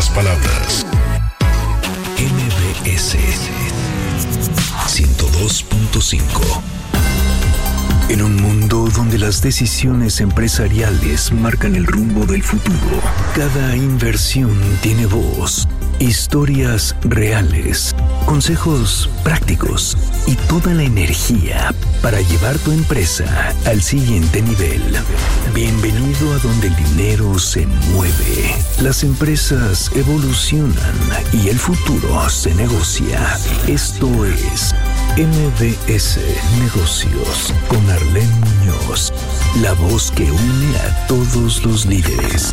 las palabras. MBS 102.5. En un mundo donde las decisiones empresariales marcan el rumbo del futuro, cada inversión tiene voz, historias reales, consejos prácticos y toda la energía para llevar tu empresa al siguiente nivel. Bienvenido a donde el dinero se mueve, las empresas evolucionan y el futuro se negocia. Esto es MBS Negocios con Arlene Muñoz, la voz que une a todos los líderes.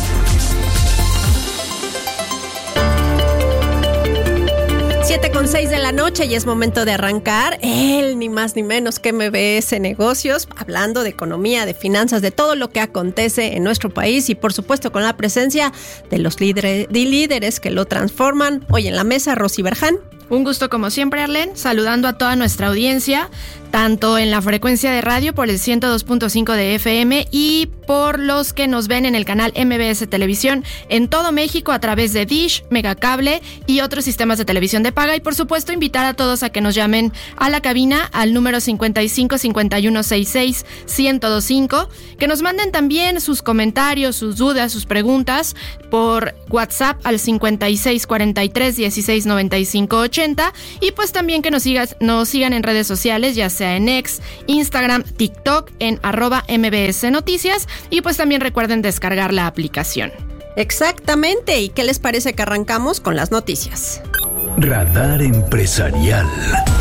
7:06 de la noche y es momento de arrancar ni más ni menos que MBS Negocios, hablando de economía, de finanzas, de todo lo que acontece en nuestro país y por supuesto con la presencia de los líderes que lo transforman. Hoy en la mesa, Rosy Berján. Un gusto como siempre, Arlene, saludando a toda nuestra audiencia, tanto en la frecuencia de radio por el 102.5 de FM y por los que nos ven en el canal MBS Televisión en todo México a través de Dish, Megacable y otros sistemas de televisión de paga. Y por supuesto invitar a todos a que nos llamen a la cabina al número 55 51 66 1025, que nos manden también sus comentarios, sus dudas, sus preguntas por WhatsApp al 56 43 16 95 80 y pues también que nos sigan en redes sociales, ya sea en X, Instagram, TikTok, en @MBS Noticias y pues también recuerden descargar la aplicación. Exactamente, ¿y qué les parece que arrancamos con las noticias? Radar Empresarial.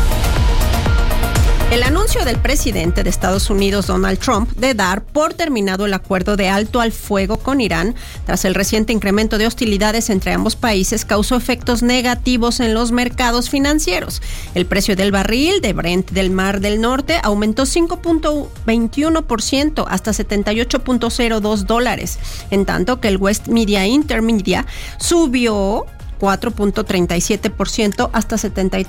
El anuncio del presidente de Estados Unidos, Donald Trump, de dar por terminado el acuerdo de alto al fuego con Irán, tras el reciente incremento de hostilidades entre ambos países, causó efectos negativos en los mercados financieros. El precio del barril de Brent del Mar del Norte aumentó 5.21% hasta $78.02, en tanto que el West Media Intermedia subió 4.37% hasta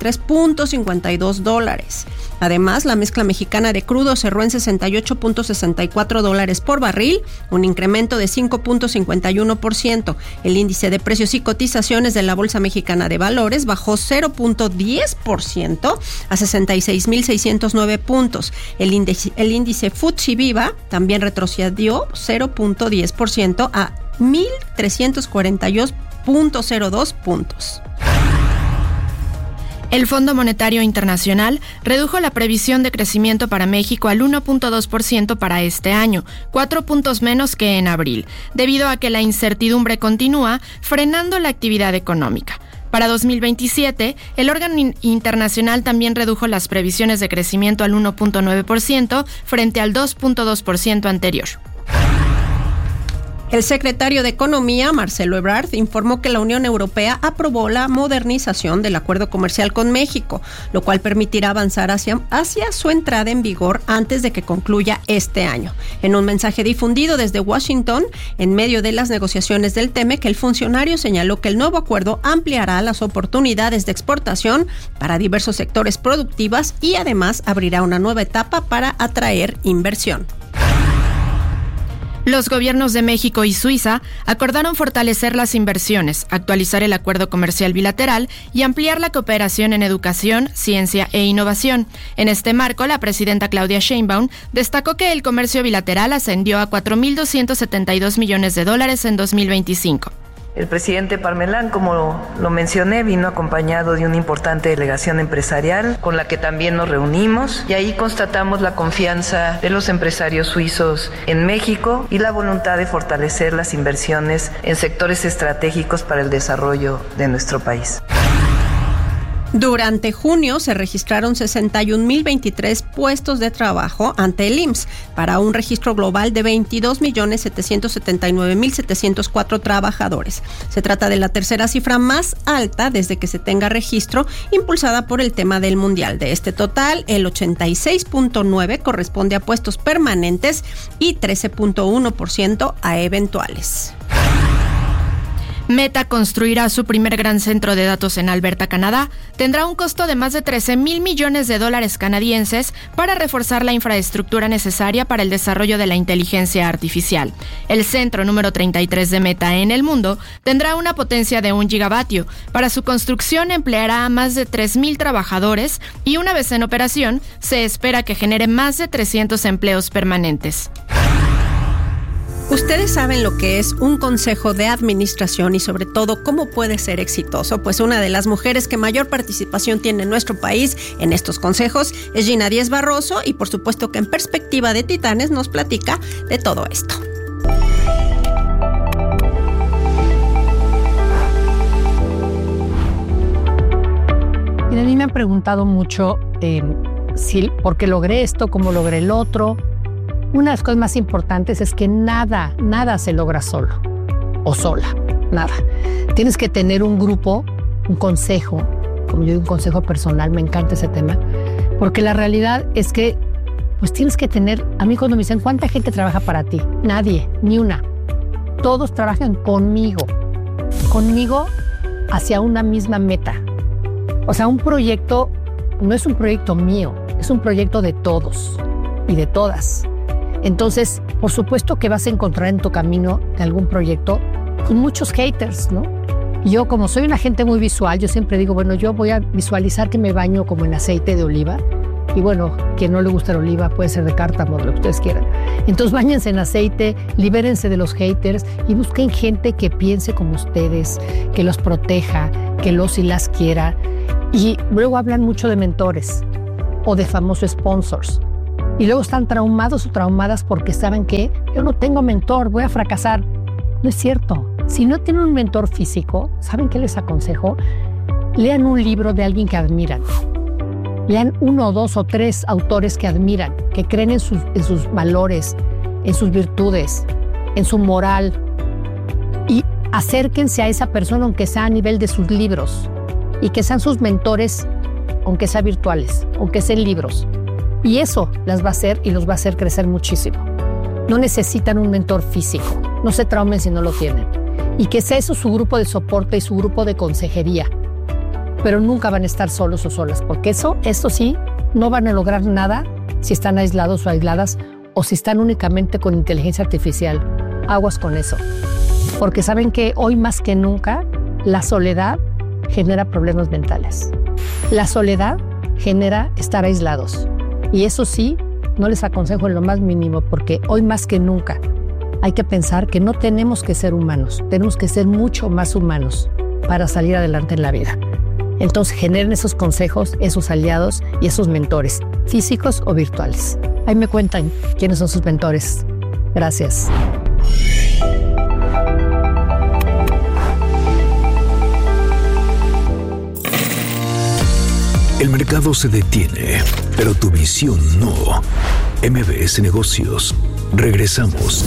$73.52. Además, la mezcla mexicana de crudo cerró en $68.64 por barril, un incremento de 5.51%. El índice de precios y cotizaciones de la Bolsa Mexicana de Valores bajó 0.10% a 66.609 puntos. El índice FTSE Viva también retrocedió 0.10% a 1.342.02 puntos. El Fondo Monetario Internacional redujo la previsión de crecimiento para México al 1.2% para este año, 4 puntos menos que en abril, debido a que la incertidumbre continúa frenando la actividad económica. Para 2027, el órgano internacional también redujo las previsiones de crecimiento al 1.9% frente al 2.2% anterior. El secretario de Economía, Marcelo Ebrard, informó que la Unión Europea aprobó la modernización del acuerdo comercial con México, lo cual permitirá avanzar hacia su entrada en vigor antes de que concluya este año. En un mensaje difundido desde Washington, en medio de las negociaciones del TEMEC, el funcionario señaló que el nuevo acuerdo ampliará las oportunidades de exportación para diversos sectores productivos y además abrirá una nueva etapa para atraer inversión. Los gobiernos de México y Suiza acordaron fortalecer las inversiones, actualizar el acuerdo comercial bilateral y ampliar la cooperación en educación, ciencia e innovación. En este marco, la presidenta Claudia Sheinbaum destacó que el comercio bilateral ascendió a $4.272 millones en 2025. El presidente Parmelán, como lo mencioné, vino acompañado de una importante delegación empresarial con la que también nos reunimos y ahí constatamos la confianza de los empresarios suizos en México y la voluntad de fortalecer las inversiones en sectores estratégicos para el desarrollo de nuestro país. Durante junio se registraron 61.023 puestos de trabajo ante el IMSS para un registro global de 22.779.704 trabajadores. Se trata de la tercera cifra más alta desde que se tenga registro, impulsada por el tema del Mundial. De este total, el 86.9% corresponde a puestos permanentes y 13.1% a eventuales. Meta construirá su primer gran centro de datos en Alberta, Canadá. Tendrá un costo de más de $13,000 millones canadienses para reforzar la infraestructura necesaria para el desarrollo de la inteligencia artificial. El centro número 33 de Meta en el mundo tendrá una potencia de 1 gigavatio. Para su construcción empleará a más de 3,000 trabajadores y una vez en operación se espera que genere más de 300 empleos permanentes. ¿Ustedes saben lo que es un consejo de administración y sobre todo cómo puede ser exitoso? Pues una de las mujeres que mayor participación tiene en nuestro país en estos consejos es Gina Díez Barroso y por supuesto que en Perspectiva de Titanes nos platica de todo esto. Y a mí me han preguntado mucho por qué logré esto, cómo logré el otro. Una de las cosas más importantes es que nada se logra solo o sola, nada. Tienes que tener un grupo, un consejo, como yo digo, un consejo personal, me encanta ese tema, porque la realidad es que pues tienes que tener, a mí cuando me dicen, ¿cuánta gente trabaja para ti? Nadie, ni una. Todos trabajan conmigo hacia una misma meta. O sea, un proyecto no es un proyecto mío, es un proyecto de todos y de todas. Entonces, por supuesto que vas a encontrar en tu camino de algún proyecto muchos haters, ¿no? Yo, como soy una gente muy visual, yo siempre digo, bueno, yo voy a visualizar que me baño como en aceite de oliva. Y bueno, quien no le gusta la oliva puede ser de cártamo, lo que ustedes quieran. Entonces, báñense en aceite, libérense de los haters y busquen gente que piense como ustedes, que los proteja, que los y las quiera. Y luego hablan mucho de mentores o de famosos sponsors. Y luego están traumados o traumadas porque saben que yo no tengo mentor, voy a fracasar. No es cierto. Si no tienen un mentor físico, ¿saben qué les aconsejo? Lean un libro de alguien que admiran. Lean 1, 2 o 3 autores que admiran, que creen en sus valores, en sus virtudes, en su moral. Y acérquense a esa persona aunque sea a nivel de sus libros. Y que sean sus mentores, aunque sean virtuales, aunque sean libros. Y eso las va a hacer y los va a hacer crecer muchísimo. No necesitan un mentor físico. No se traumen si no lo tienen. Y que sea eso su grupo de soporte y su grupo de consejería. Pero nunca van a estar solos o solas, porque eso sí, no van a lograr nada si están aislados o aisladas o si están únicamente con inteligencia artificial. Aguas con eso. Porque saben que hoy más que nunca, la soledad genera problemas mentales. La soledad genera estar aislados. Y eso sí, no les aconsejo en lo más mínimo, porque hoy más que nunca hay que pensar que no tenemos que ser humanos, tenemos que ser mucho más humanos para salir adelante en la vida. Entonces generen esos consejos, esos aliados y esos mentores, físicos o virtuales. Ahí me cuentan quiénes son sus mentores. Gracias. El mercado se detiene, pero tu visión no. MBS Negocios. Regresamos.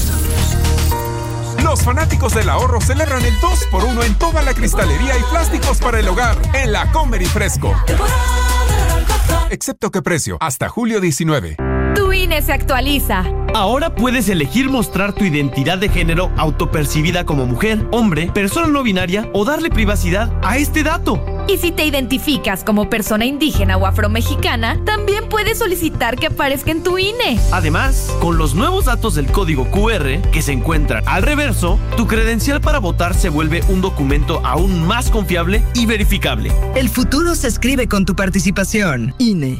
Los fanáticos del ahorro celebran el 2x1 en toda la cristalería y plásticos para el hogar en la Comer y Fresco. Excepto que precio, hasta julio 19. Tu INE se actualiza. Ahora puedes elegir mostrar tu identidad de género autopercibida como mujer, hombre, persona no binaria o darle privacidad a este dato. Y si te identificas como persona indígena o afromexicana, también puedes solicitar que aparezca en tu INE. Además, con los nuevos datos del código QR que se encuentran al reverso, tu credencial para votar se vuelve un documento aún más confiable y verificable. El futuro se escribe con tu participación. INE.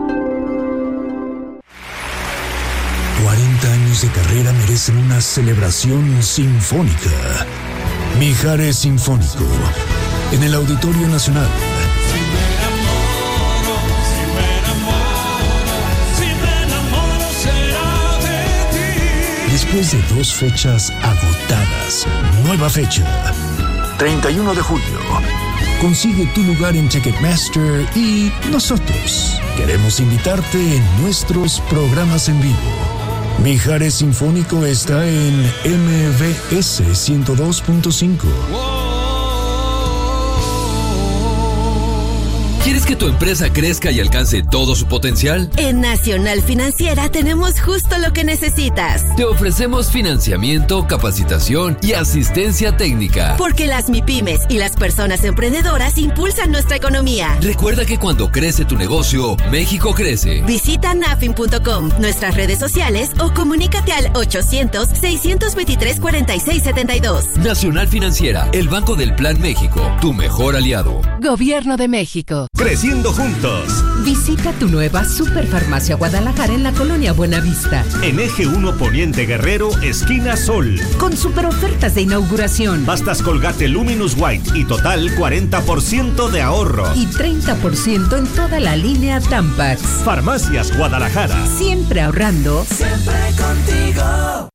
40 años de carrera merecen una celebración sinfónica. Mijares Sinfónico, en el Auditorio Nacional. Después de 2 fechas agotadas, nueva fecha, 31 de julio. Consigue tu lugar en Ticketmaster y nosotros queremos invitarte en nuestros programas en vivo. Mijares Sinfónico está en MBS 102.5. ¿Quieres que tu empresa crezca y alcance todo su potencial? En Nacional Financiera tenemos justo lo que necesitas. Te ofrecemos financiamiento, capacitación y asistencia técnica. Porque las MIPYMES y las personas emprendedoras impulsan nuestra economía. Recuerda que cuando crece tu negocio, México crece. Visita nafin.com, nuestras redes sociales o comunícate al 800-623-4672. Nacional Financiera, el Banco del Plan México, tu mejor aliado. Gobierno de México. Creciendo juntos. Visita tu nueva Superfarmacia Guadalajara en la colonia Buenavista. En Eje 1 Poniente Guerrero, esquina Sol. Con super ofertas de inauguración. Pastas Colgate Luminous White y total 40% de ahorro. Y 30% en toda la línea Tampax. Farmacias Guadalajara. Siempre ahorrando. Siempre contigo.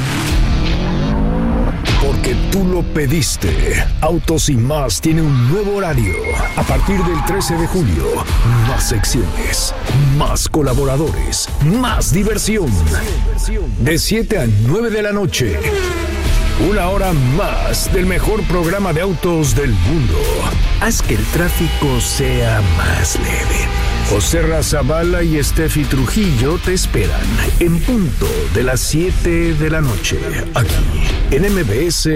Porque tú lo pediste. Autos y Más tiene un nuevo horario. A partir del 13 de julio, más secciones, más colaboradores, más diversión. De 7 a 9 de la noche. Una hora más del mejor programa de autos del mundo. Haz que el tráfico sea más leve. José Razabala y Steffi Trujillo te esperan en punto de las 7 de la noche. Aquí, en MBS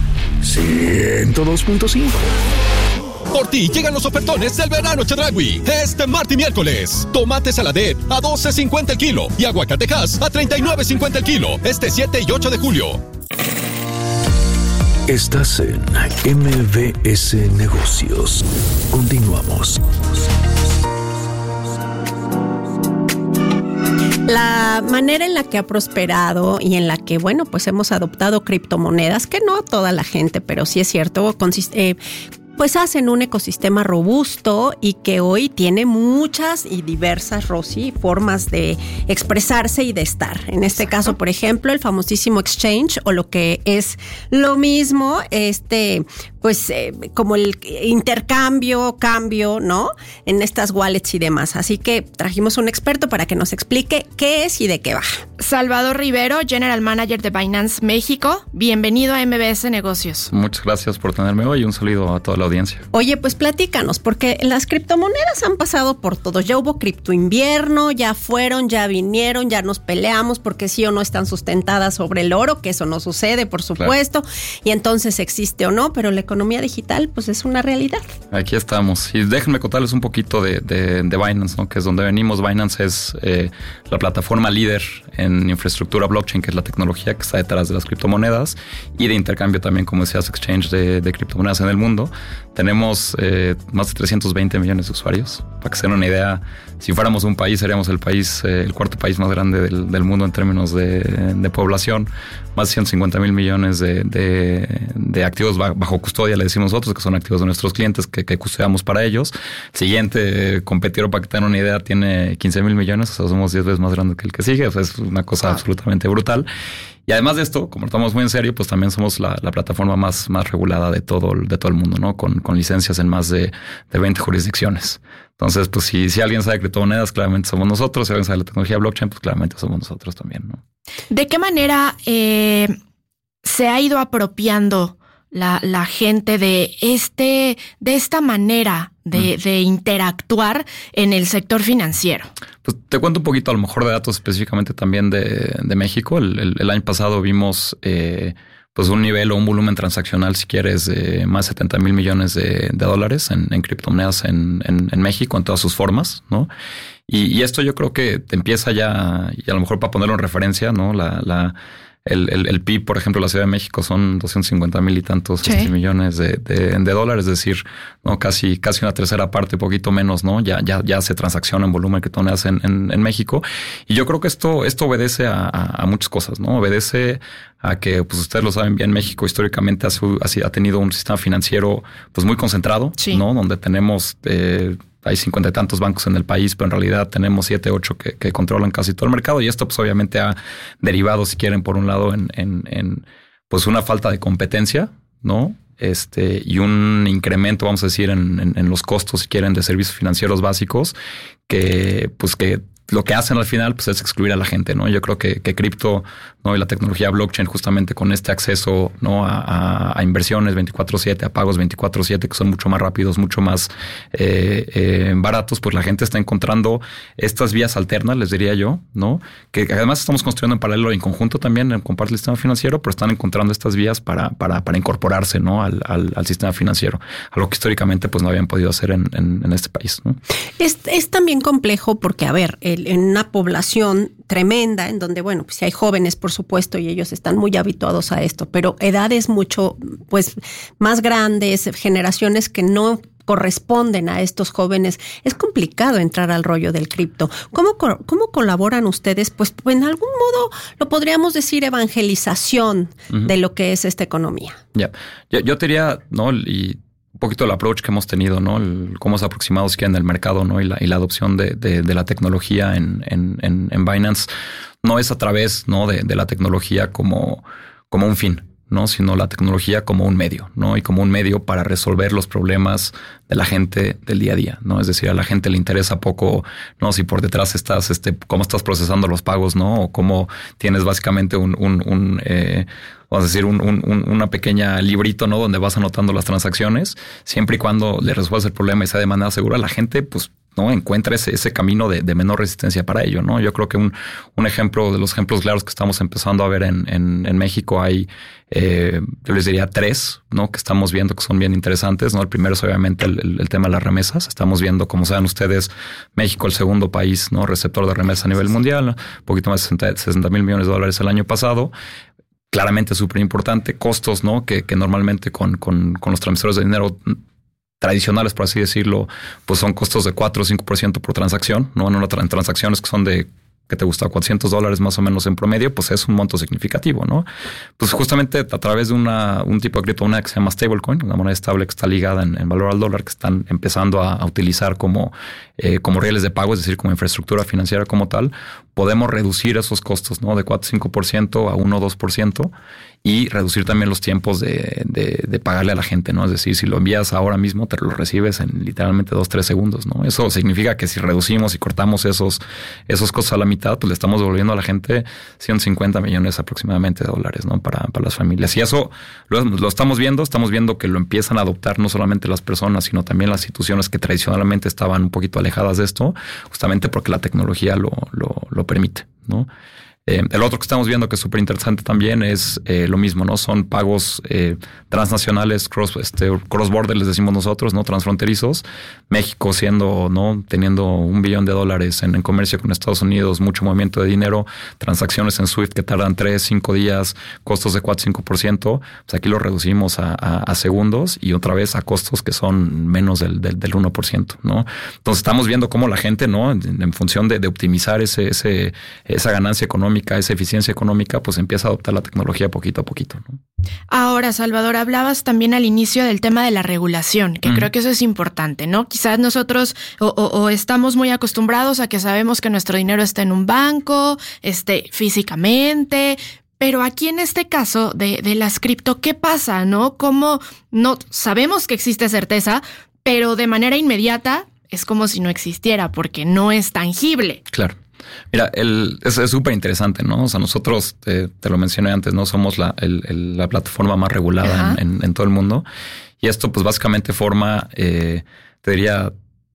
102.5. Por ti llegan los ofertones del verano Chedraui. Este martes y miércoles. Tomate saladet a $12.50 el kilo y aguacatejas a $39.50 el kilo. Este 7 y 8 de julio. Estás en MBS Negocios. Continuamos. La manera en la que ha prosperado y en la que, bueno, pues hemos adoptado criptomonedas, que no toda la gente, pero sí es cierto, pues hacen un ecosistema robusto y que hoy tiene muchas y diversas, Rosy, formas de expresarse y de estar. En este caso, por ejemplo, el famosísimo exchange, o lo que es lo mismo, pues como el intercambio, cambio, ¿no? En estas wallets y demás. Así que trajimos un experto para que nos explique qué es y de qué va. Salvador Rivero, General Manager de Binance México. Bienvenido a MBS Negocios. Muchas gracias por tenerme hoy y un saludo a toda la audiencia. Oye, pues platícanos, porque las criptomonedas han pasado por todo. Ya hubo criptoinvierno, ya fueron, ya vinieron, ya nos peleamos porque sí o no están sustentadas sobre el oro, que eso no sucede, por supuesto, claro. Y entonces existe o no, pero la economía digital pues es una realidad. Aquí estamos. Y déjenme contarles un poquito de Binance, ¿no? Que es donde venimos. Binance es la plataforma líder en infraestructura blockchain, que es la tecnología que está detrás de las criptomonedas, y de intercambio también, como decías, exchange de criptomonedas en el mundo. Tenemos más de 320 millones de usuarios. Para que se den una idea, si fuéramos un país, seríamos el cuarto país más grande del mundo en términos de población. Más de 150 mil millones de activos bajo custodia, le decimos nosotros, que son activos de nuestros clientes que custodiamos para ellos. El siguiente competidor, para que tengan una idea, tiene 15 mil millones, o sea, somos 10 veces más grandes que el que sigue. O sea, es una cosa absolutamente brutal. Y además de esto, como estamos muy en serio, pues también somos la plataforma más regulada de todo el mundo, ¿no? Con licencias en más de 20 jurisdicciones. Entonces, pues si alguien sabe criptomonedas, claramente somos nosotros. Si alguien sabe la tecnología blockchain, pues claramente somos nosotros también, ¿no? ¿De qué manera se ha ido apropiando la gente de esta manera de interactuar en el sector financiero? Pues te cuento un poquito a lo mejor de datos específicamente también de México. El año pasado vimos pues un nivel o un volumen transaccional, si quieres, de más de 70 mil millones de dólares en criptomonedas en México, en todas sus formas, ¿no? Y esto yo creo que te empieza ya, y a lo mejor para ponerlo en referencia, ¿no? El PIB, por ejemplo, de la Ciudad de México son 250 mil y tantos millones de dólares, es decir, ¿no? Casi una tercera parte, poquito menos, ¿no? Ya se transacciona en volumen que criptomonedas en México. Y yo creo que esto obedece a muchas cosas, ¿no? Obedece a que, pues ustedes lo saben bien, México históricamente ha tenido un sistema financiero pues muy concentrado, ¿no? Donde tenemos hay 50 y tantos bancos en el país, pero en realidad tenemos 7, 8 que controlan casi todo el mercado. Y esto pues obviamente ha derivado, si quieren, por un lado en pues una falta de competencia, ¿no? Y un incremento, vamos a decir, en los costos, si quieren, de servicios financieros básicos que lo que hacen al final pues es excluir a la gente, ¿no? Yo creo que cripto, ¿no? Y la tecnología blockchain justamente con este acceso, ¿no? a inversiones 24/7, a pagos 24/7 que son mucho más rápidos, mucho más baratos, pues la gente está encontrando estas vías alternas, les diría yo, ¿no? Que además estamos construyendo en paralelo y en conjunto también con parte del sistema financiero, pero están encontrando estas vías para incorporarse, ¿no? al sistema financiero, algo que históricamente pues no habían podido hacer en este país, ¿no? Es también complejo porque, a ver, en una población tremenda, en donde, bueno, pues hay jóvenes, por supuesto, y ellos están muy habituados a esto, pero edades mucho, pues, más grandes, generaciones que no corresponden a estos jóvenes, es complicado entrar al rollo del cripto. ¿Cómo colaboran ustedes? Pues en algún modo lo podríamos decir evangelización de lo que es esta economía. Ya, yo te diría, ¿no? Y un poquito el approach que hemos tenido, ¿no? Cómo se ha aproximado siquiera en el mercado, ¿no? Y la adopción de la tecnología en Binance no es a través, ¿no? de la tecnología como un fin, ¿no? Sino la tecnología como un medio, ¿no? Y como un medio para resolver los problemas de la gente del día a día, ¿no? Es decir, a la gente le interesa poco, ¿no? Si por detrás estás, cómo estás procesando los pagos, ¿no? O cómo tienes básicamente vamos a decir, una pequeña librito, ¿no? Donde vas anotando las transacciones, siempre y cuando le resuelvas el problema y sea de manera segura, la gente, pues, ¿no? Encuentra ese camino de menor resistencia para ello, ¿no? Yo creo que un ejemplo de los ejemplos claros que estamos empezando a ver en México hay, yo les diría 3, ¿no? Que estamos viendo que son bien interesantes, ¿no? El primero es obviamente el tema de las remesas. Estamos viendo, como saben ustedes, México el segundo país, ¿no? Receptor de remesas a nivel mundial, un poquito más de 60 mil millones de dólares el año pasado. Claramente súper importante. Costos, ¿no? Que normalmente con los transmisores de dinero tradicionales, por así decirlo, pues son costos de 4 o 5% por transacción, ¿no? En transacciones que son de, ¿qué te gusta? $400 más o menos en promedio, pues es un monto significativo, ¿no? Pues justamente a través de un tipo de criptomoneda que se llama stablecoin, una moneda estable que está ligada en valor al dólar, que están empezando a utilizar como rieles de pago, es decir, como infraestructura financiera como tal, podemos reducir esos costos, ¿no? De 4 o 5% a 1 o 2%. Y reducir también los tiempos de pagarle a la gente, ¿no? Es decir, si lo envías ahora mismo, te lo recibes en literalmente 2-3 segundos, ¿no? Eso significa que si reducimos y cortamos esos costos a la mitad, pues le estamos devolviendo a la gente 150 millones aproximadamente de dólares, ¿no? Para las familias. Y eso lo estamos viendo que lo empiezan a adoptar no solamente las personas, sino también las instituciones que tradicionalmente estaban un poquito alejadas de esto, justamente porque la tecnología lo permite, ¿no? El otro que estamos viendo que es súper interesante también es lo mismo, ¿no? Son pagos transnacionales, cross-border, les decimos nosotros, ¿no? Transfronterizos. México teniendo $1 billón en comercio con Estados Unidos, mucho movimiento de dinero, transacciones en SWIFT que tardan 3-5 días, costos de 4-5%. Pues aquí lo reducimos a segundos y otra vez a costos que son menos del 1%, ¿no? Entonces estamos viendo cómo la gente, ¿no? En función de optimizar esa ganancia económica, esa eficiencia económica, pues empieza a adoptar la tecnología poquito a poquito, ¿no? Ahora, Salvador, hablabas también al inicio del tema de la regulación, que creo que eso es importante, ¿no? Quizás nosotros o estamos muy acostumbrados a que sabemos que nuestro dinero está en un banco, físicamente, pero aquí en este caso de las cripto, ¿qué pasa, no? ¿Cómo no sabemos que existe certeza, pero de manera inmediata es como si no existiera porque no es tangible? Claro. Mira, es súper interesante, ¿no? O sea, nosotros, te lo mencioné antes, ¿no? Somos la plataforma más regulada en todo el mundo. Y esto, pues, básicamente forma, te diría,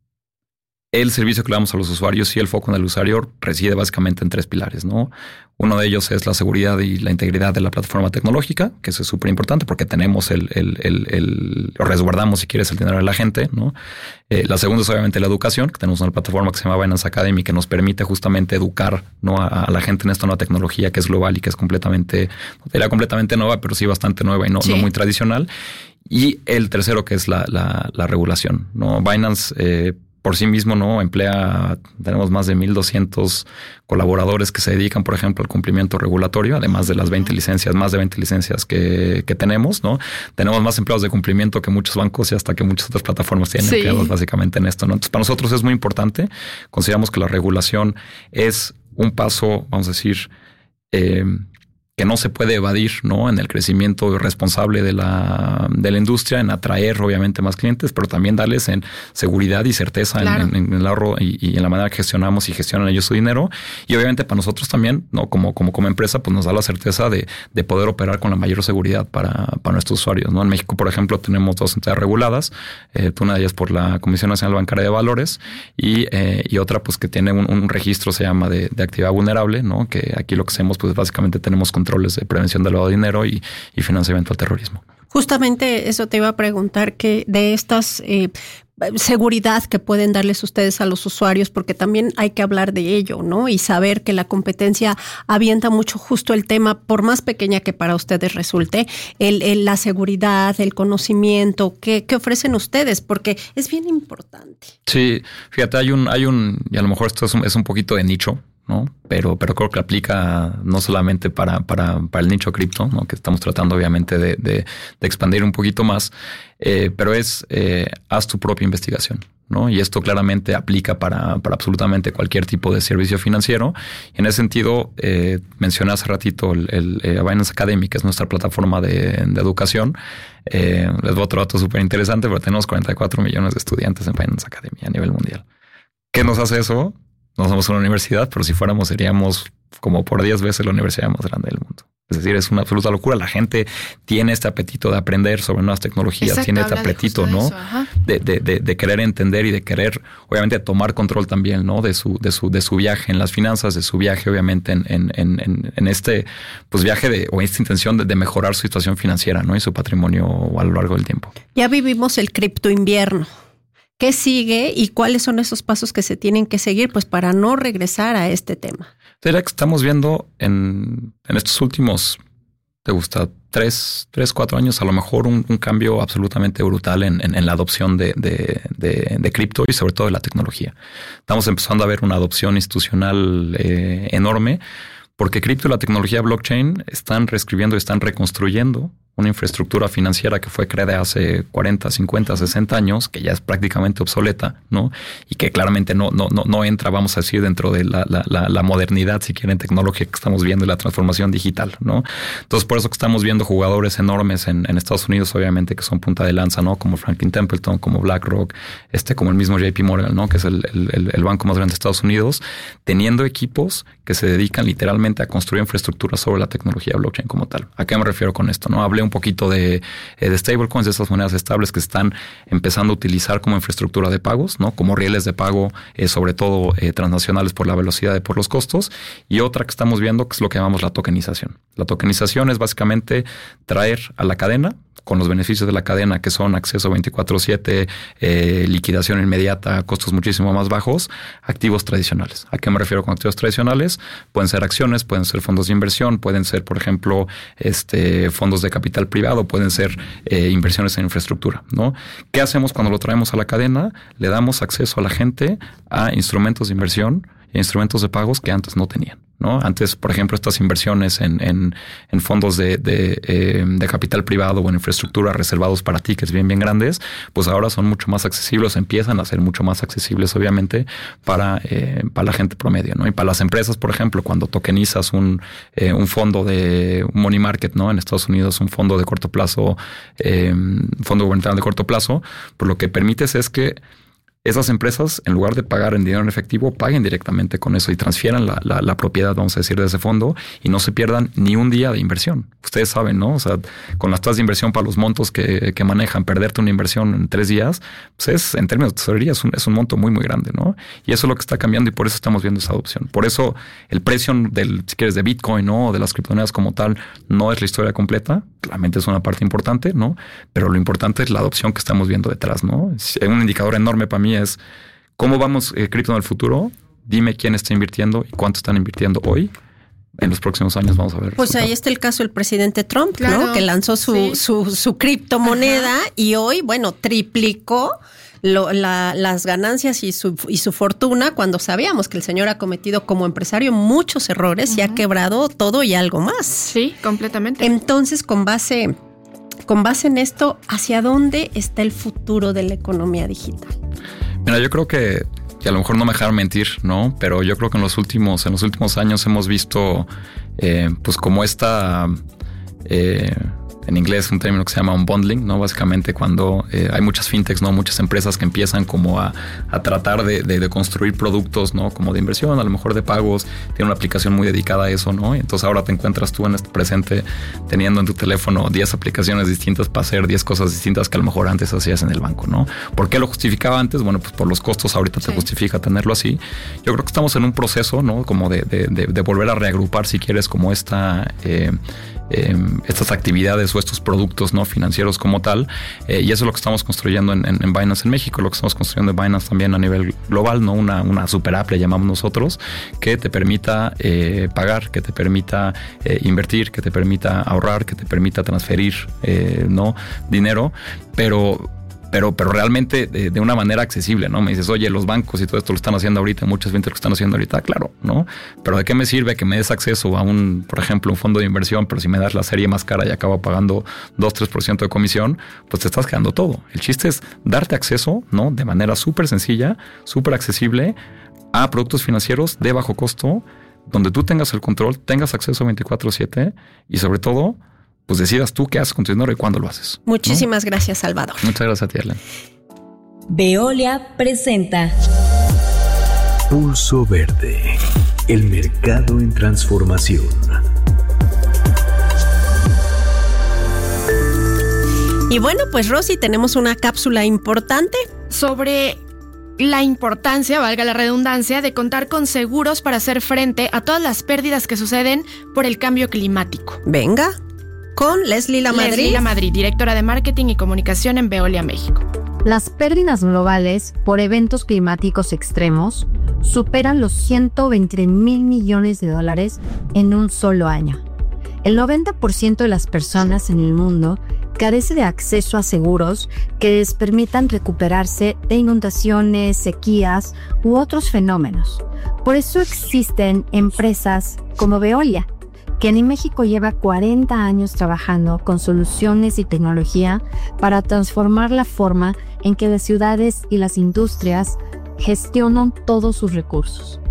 el servicio que le damos a los usuarios y el foco en el usuario reside básicamente en 3 pilares, ¿no? Uno de ellos es la seguridad y la integridad de la plataforma tecnológica, que eso es súper importante porque tenemos resguardamos, si quieres, el dinero de la gente, ¿no? La segunda es obviamente la educación, que tenemos una plataforma que se llama Binance Academy que nos permite justamente educar, ¿no? a la gente en esta nueva tecnología que es global y que es completamente nueva, pero sí bastante nueva y no muy tradicional. Y el tercero, que es la regulación, ¿no? Binance, por sí mismo, ¿no? Tenemos más de 1,200 colaboradores que se dedican, por ejemplo, al cumplimiento regulatorio, además de las 20 licencias, más de 20 licencias que tenemos, ¿no? Tenemos más empleados de cumplimiento que muchos bancos y hasta que muchas otras plataformas tienen empleados básicamente en esto, ¿no? Entonces, para nosotros es muy importante. Consideramos que la regulación es un paso, vamos a decir, que no se puede evadir, ¿no? En el crecimiento responsable de la industria, en atraer obviamente más clientes, pero también darles en seguridad y certeza en el ahorro y en la manera que gestionamos y gestionan ellos su dinero. Y obviamente para nosotros también, ¿no? Como empresa, pues nos da la certeza de poder operar con la mayor seguridad para nuestros usuarios, ¿no? En México, por ejemplo, tenemos 2 entidades reguladas, una de ellas por la Comisión Nacional Bancaria de Valores y otra pues que tiene un registro, se llama de actividad vulnerable, ¿no? Que aquí lo que hacemos pues básicamente tenemos controles de prevención del lavado de dinero y financiamiento al terrorismo. Justamente eso te iba a preguntar, que de estas seguridad que pueden darles ustedes a los usuarios, porque también hay que hablar de ello, ¿no? Y saber que la competencia avienta mucho justo el tema, por más pequeña que para ustedes resulte, la seguridad, el conocimiento, ¿qué ofrecen ustedes? Porque es bien importante. Sí, fíjate, hay un y a lo mejor esto es un poquito de nicho, ¿no? Pero creo que aplica no solamente para el nicho cripto, ¿no? Que estamos tratando obviamente de expandir un poquito más, pero haz tu propia investigación, ¿no? Y esto claramente aplica para absolutamente cualquier tipo de servicio financiero. Y en ese sentido, mencioné hace ratito el Binance Academy, que es nuestra plataforma de educación. Les doy otro dato súper interesante, pero tenemos 44 millones de estudiantes en Binance Academy a nivel mundial. ¿Qué nos hace eso? No somos una universidad, pero si fuéramos seríamos como por 10 veces la universidad más grande del mundo. Es decir, es una absoluta locura. La gente tiene este apetito de aprender sobre nuevas tecnologías. Exacto, tiene este apetito, ¿no? De querer entender y de querer, obviamente, tomar control también, ¿no? De su viaje en las finanzas, de su viaje, obviamente, en este pues viaje o esta intención de mejorar su situación financiera, ¿no? Y su patrimonio a lo largo del tiempo. Ya vivimos el cripto invierno. ¿Qué sigue y cuáles son esos pasos que se tienen que seguir pues para no regresar a este tema? Sería que estamos viendo en estos últimos, ¿te gusta? 3-4 años, a lo mejor un cambio absolutamente brutal en la adopción de cripto y sobre todo de la tecnología. Estamos empezando a ver una adopción institucional enorme, porque cripto y la tecnología blockchain están reescribiendo y están reconstruyendo una infraestructura financiera que fue creada hace 40, 50, 60 años, que ya es prácticamente obsoleta, ¿no? Y que claramente no entra, vamos a decir, dentro de la modernidad, si quieren, tecnología que estamos viendo y la transformación digital, ¿no? Entonces, por eso que estamos viendo jugadores enormes en Estados Unidos, obviamente, que son punta de lanza, ¿no? Como Franklin Templeton, como BlackRock, como el mismo JP Morgan, ¿no? Que es el banco más grande de Estados Unidos, teniendo equipos que se dedican literalmente a construir infraestructura sobre la tecnología blockchain como tal. ¿A qué me refiero con esto? ¿No? Hablé un poquito de stablecoins, de estas monedas estables que están empezando a utilizar como infraestructura de pagos, ¿no? Como rieles de pago, sobre todo transnacionales por la velocidad y por los costos. Y otra que estamos viendo que es lo que llamamos la tokenización. La tokenización es básicamente traer a la cadena, con los beneficios de la cadena que son acceso 24/7, liquidación inmediata, costos muchísimo más bajos, activos tradicionales. ¿A qué me refiero con activos tradicionales? Pueden ser acciones, pueden ser fondos de inversión, pueden ser, por ejemplo, fondos de capital privado, pueden ser inversiones en infraestructura, ¿no? ¿Qué hacemos cuando lo traemos a la cadena? Le damos acceso a la gente a instrumentos de inversión e instrumentos de pagos que antes no tenían, ¿no? Antes, por ejemplo, estas inversiones en fondos de capital privado o en infraestructura reservados para tickets bien grandes, pues ahora son mucho más accesibles, empiezan a ser mucho más accesibles, obviamente, para la gente promedio, ¿no? Y para las empresas, por ejemplo, cuando tokenizas un fondo de un money market, ¿no? En Estados Unidos, un fondo de corto plazo, fondo gubernamental de corto plazo, pues lo que permites es que esas empresas, en lugar de pagar en dinero en efectivo, paguen directamente con eso y transfieran la propiedad, vamos a decir, de ese fondo y no se pierdan ni un día de inversión. Ustedes saben, ¿no? O sea, con las tasas de inversión para los montos que manejan, perderte una inversión en 3 días, pues en términos de tesorería, es un monto muy grande, ¿no? Y eso es lo que está cambiando y por eso estamos viendo esa adopción. Por eso el precio si quieres, de Bitcoin, ¿no? O de las criptomonedas como tal, no es la historia completa. Claramente es una parte importante, ¿no? Pero lo importante es la adopción que estamos viendo detrás, ¿no? Un indicador enorme para mí es cómo vamos cripto en el futuro. Dime quién está invirtiendo y cuánto están invirtiendo hoy. En los próximos años vamos a ver. Pues ahí está el caso del presidente Trump, claro, ¿no? Que lanzó su criptomoneda. Ajá. Y hoy, bueno, triplicó las ganancias y su fortuna cuando sabíamos que el señor ha cometido como empresario muchos errores y ha quebrado todo y algo más. Sí, completamente. Entonces, con base en esto, ¿hacia dónde está el futuro de la economía digital? Mira, yo creo que y a lo mejor no me dejaron mentir, ¿no? Pero yo creo que en los últimos años hemos visto pues como en inglés un término que se llama unbundling, ¿no? Básicamente cuando hay muchas fintechs, ¿no? Muchas empresas que empiezan como a tratar de construir productos, ¿no? Como de inversión, a lo mejor de pagos, tiene una aplicación muy dedicada a eso, ¿no? Y entonces ahora te encuentras tú en este presente teniendo en tu teléfono 10 aplicaciones distintas para hacer 10 cosas distintas que a lo mejor antes hacías en el banco, ¿no? ¿Por qué lo justificaba antes? Bueno, pues por los costos ahorita te justifica tenerlo así. Yo creo que estamos en un proceso, ¿no? Como de volver a reagrupar, si quieres, como estas actividades o estos productos no financieros como tal, y eso es lo que estamos construyendo en Binance en México, lo que estamos construyendo en Binance también a nivel global, ¿no? Una super app, le llamamos nosotros, que te permita pagar, que te permita invertir, que te permita ahorrar, que te permita transferir no dinero, pero realmente de una manera accesible, ¿no? Me dices, oye, los bancos y todo esto lo están haciendo ahorita, muchas fintechs lo están haciendo ahorita, claro, ¿no? Pero ¿de qué me sirve que me des acceso a por ejemplo, un fondo de inversión, pero si me das la serie más cara y acabo pagando 2-3% de comisión, pues te estás quedando todo. El chiste es darte acceso, ¿no? De manera súper sencilla, súper accesible a productos financieros de bajo costo, donde tú tengas el control, tengas acceso 24/7 y sobre todo, pues decidas tú qué haces con tu dinero y cuándo lo haces. Muchísimas gracias, Salvador. Muchas gracias a ti, Arlen. Veolia presenta Pulso Verde, el mercado en transformación. Y bueno, pues Rosy, tenemos una cápsula importante sobre la importancia, valga la redundancia, de contar con seguros para hacer frente a todas las pérdidas que suceden por el cambio climático. Venga. Con Leslie Lamadrid. Leslie Lamadrid, directora de Marketing y Comunicación en Veolia México. Las pérdidas globales por eventos climáticos extremos superan los 120,000 millones de dólares en un solo año. El 90% de las personas en el mundo carece de acceso a seguros que les permitan recuperarse de inundaciones, sequías u otros fenómenos. Por eso existen empresas como Veolia, que en México lleva 40 años trabajando con soluciones y tecnología para transformar la forma en que las ciudades y las industrias gestionan todos sus recursos.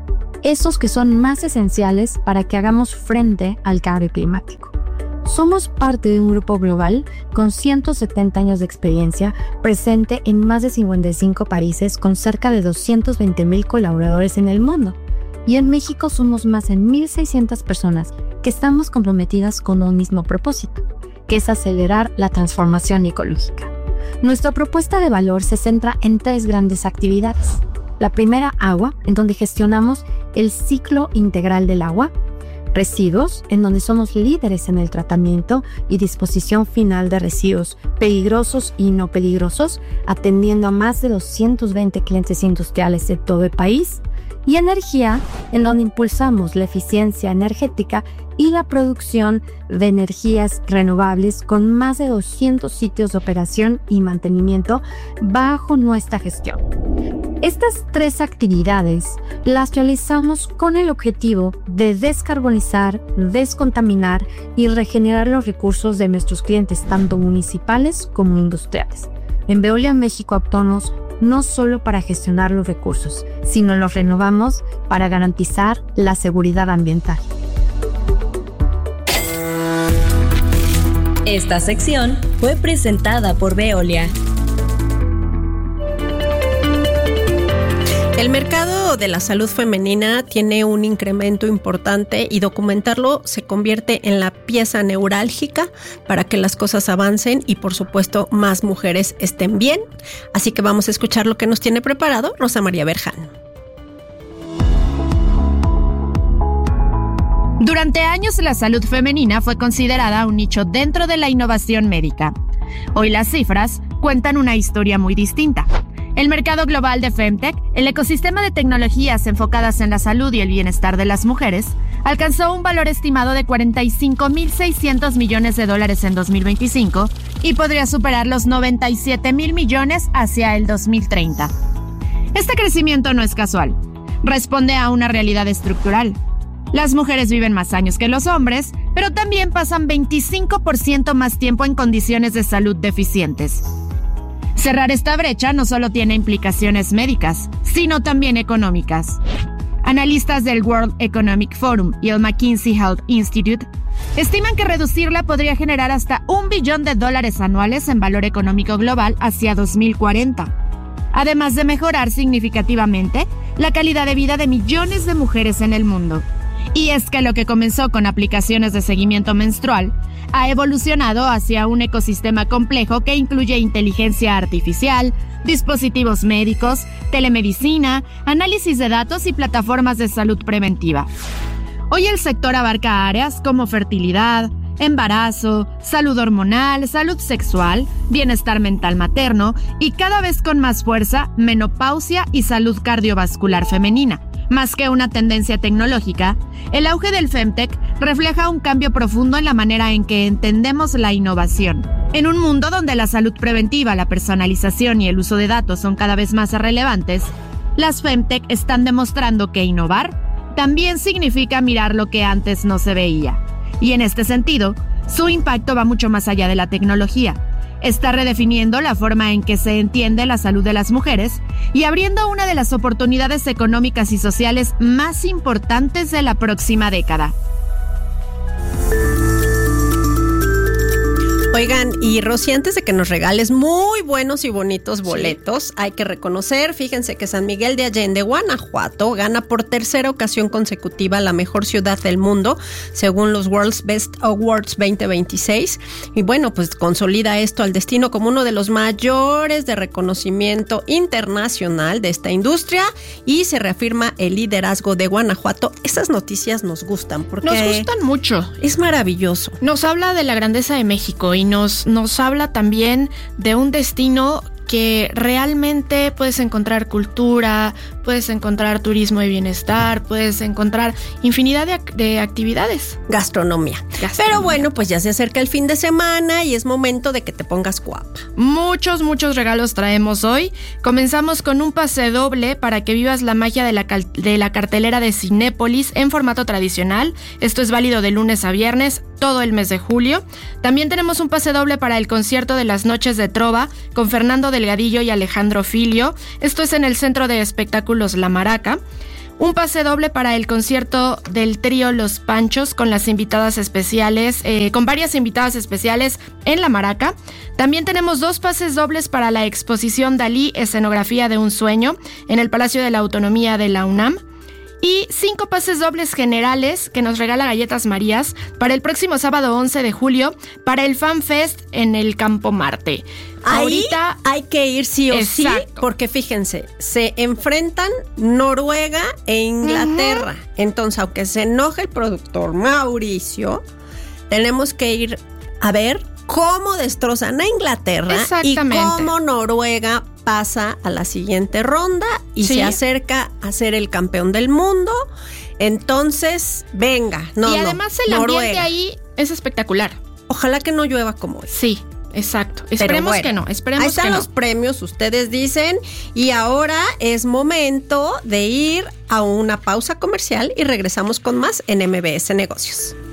Esos que son más esenciales para que hagamos frente al cambio climático. Somos parte de un grupo global con 170 años de experiencia, presente en más de 55 países con cerca de 220,000 colaboradores en el mundo. Y en México somos más de 1,600 personas que estamos comprometidas con un mismo propósito, que es acelerar la transformación ecológica. Nuestra propuesta de valor se centra en 3 grandes actividades. La primera, agua, en donde gestionamos el ciclo integral del agua. Residuos, en donde somos líderes en el tratamiento y disposición final de residuos peligrosos y no peligrosos, atendiendo a más de 220 clientes industriales de todo el país. Y energía, en donde impulsamos la eficiencia energética y la producción de energías renovables con más de 200 sitios de operación y mantenimiento bajo nuestra gestión. Estas 3 actividades las realizamos con el objetivo de descarbonizar, descontaminar y regenerar los recursos de nuestros clientes, tanto municipales como industriales. En Veolia México optamos no solo para gestionar los recursos, sino los renovamos para garantizar la seguridad ambiental. Esta sección fue presentada por Veolia. El mercado de la salud femenina tiene un incremento importante y documentarlo se convierte en la pieza neurálgica para que las cosas avancen y, por supuesto, más mujeres estén bien. Así que vamos a escuchar lo que nos tiene preparado Rosa María Berján. Durante años, la salud femenina fue considerada un nicho dentro de la innovación médica. Hoy las cifras cuentan una historia muy distinta. El mercado global de Femtech, el ecosistema de tecnologías enfocadas en la salud y el bienestar de las mujeres, alcanzó un valor estimado de 45,600 millones de dólares en 2025 y podría superar los 97,000 millones hacia el 2030. Este crecimiento no es casual. Responde a una realidad estructural. Las mujeres viven más años que los hombres, pero también pasan 25% más tiempo en condiciones de salud deficientes. Cerrar esta brecha no solo tiene implicaciones médicas, sino también económicas. Analistas del World Economic Forum y el McKinsey Health Institute estiman que reducirla podría generar hasta $1 billón anuales en valor económico global hacia 2040, además de mejorar significativamente la calidad de vida de millones de mujeres en el mundo. Y es que lo que comenzó con aplicaciones de seguimiento menstrual ha evolucionado hacia un ecosistema complejo que incluye inteligencia artificial, dispositivos médicos, telemedicina, análisis de datos y plataformas de salud preventiva. Hoy el sector abarca áreas como fertilidad, embarazo, salud hormonal, salud sexual, bienestar mental materno y cada vez con más fuerza, menopausia y salud cardiovascular femenina. Más que una tendencia tecnológica, el auge del Femtech refleja un cambio profundo en la manera en que entendemos la innovación. En un mundo donde la salud preventiva, la personalización y el uso de datos son cada vez más relevantes, las Femtech están demostrando que innovar también significa mirar lo que antes no se veía. Y en este sentido, su impacto va mucho más allá de la tecnología. Está redefiniendo la forma en que se entiende la salud de las mujeres y abriendo una de las oportunidades económicas y sociales más importantes de la próxima década. Oigan, y Rosy, antes de que nos regales muy buenos y bonitos boletos, hay que reconocer, fíjense que San Miguel de Allende, Guanajuato, gana por tercera ocasión consecutiva la mejor ciudad del mundo, según los World's Best Awards 2026. Y bueno, pues consolida esto al destino como uno de los mayores de reconocimiento internacional de esta industria y se reafirma el liderazgo de Guanajuato. Esas noticias nos gustan porque nos gustan mucho. Es maravilloso. Nos habla de la grandeza de México y nos habla también de un destino que realmente puedes encontrar cultura, puedes encontrar turismo de bienestar, puedes encontrar infinidad de actividades. Gastronomía. Pero bueno, pues ya se acerca el fin de semana y es momento de que te pongas guapa. Muchos regalos traemos hoy. Comenzamos con un pase doble para que vivas la magia de la cartelera de Cinépolis en formato tradicional. Esto es válido de lunes a viernes, todo el mes de julio. También tenemos un pase doble para el concierto de las Noches de Trova con Fernando Delgadillo y Alejandro Filio. Esto es en el Centro de Espectáculos La Maraca. Un pase doble para el concierto del trío Los Panchos con las invitadas especiales, con varias invitadas especiales en La Maraca. También tenemos 2 pases dobles para la exposición Dalí, Escenografía de un Sueño, en el Palacio de la Autonomía de la UNAM. Y 5 pases dobles generales que nos regala Galletas Marías para el próximo sábado 11 de julio para el Fan Fest en el Campo Marte. Ahorita hay que ir sí o sí, porque fíjense, se enfrentan Noruega e Inglaterra. Entonces, aunque se enoje el productor Mauricio, tenemos que ir a ver cómo destrozan a Inglaterra y cómo Noruega pasa a la siguiente ronda y se acerca a ser el campeón del mundo. Entonces, venga, y además el ambiente ahí es espectacular. Ojalá que no llueva como hoy. Sí, exacto. Esperemos que no. Ahí están los premios, ustedes dicen. Y ahora es momento de ir a una pausa comercial y regresamos con más en MBS Negocios.